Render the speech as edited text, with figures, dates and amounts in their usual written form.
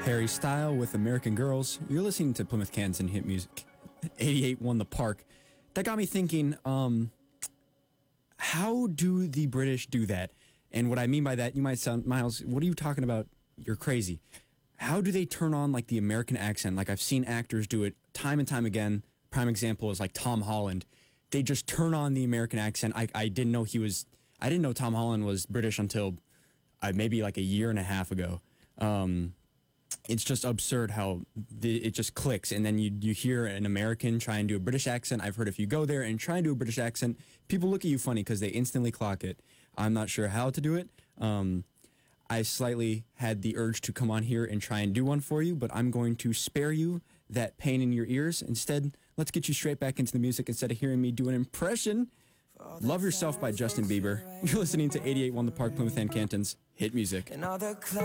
Harry Style with American Girls. You're listening to Plymouth Canton Hit Music. 88 The Park. That got me thinking, how do the British do that? And what I mean by that, you might sound, Miles, what are you talking about? You're crazy. How do they turn on like the American accent? Like I've seen actors do it time and time again. Prime example is like Tom Holland. They just turn on the American accent. I didn't know I didn't know Tom Holland was British until maybe like a year and a half ago. It's just absurd how it just clicks. And then you hear an American try and do a British accent. I've heard if you go there and try and do a British accent, people look at you funny because they instantly clock it. I'm not sure how to do it. I slightly had the urge to come on here and try and do one for you, but I'm going to spare you that pain in your ears. Instead, let's get you straight back into the music instead of hearing me do an impression. Love Yourself by Justin Bieber. You're listening to 88 The Park, Plymouth and Canton's Hit Music.